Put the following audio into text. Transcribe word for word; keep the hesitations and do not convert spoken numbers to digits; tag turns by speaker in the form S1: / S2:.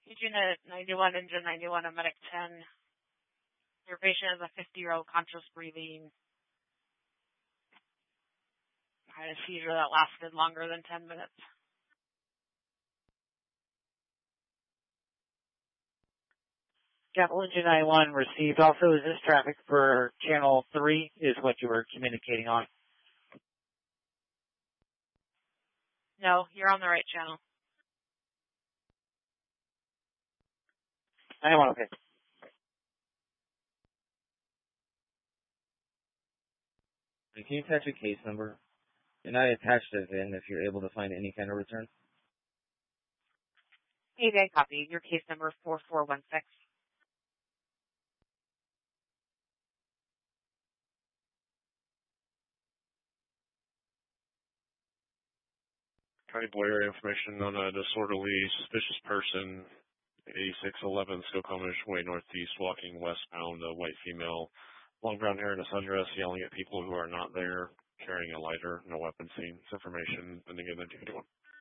S1: Unit ninety-one, Engine ninety-one, a Medic ten. Your patient is a fifty-year-old conscious breathing. Had a seizure that lasted longer than ten minutes.
S2: Capital Engine ninety-one received. Also, is this traffic for channel three is what you were communicating on?
S1: No, you're on the right channel.
S2: ninety-one, okay.
S3: Can you attach a case number? And I attached a V I N if you're able to find any kind of return.
S1: Hey, I copy. Your case number four four one six.
S4: County Blair information on a disorderly, suspicious person, eighty-six eleven Skokomish Way Northeast, walking westbound, a white female, long brown hair and a sundress, yelling at people who are not there, carrying a lighter, no weapon seen. This information, and again, the two to one.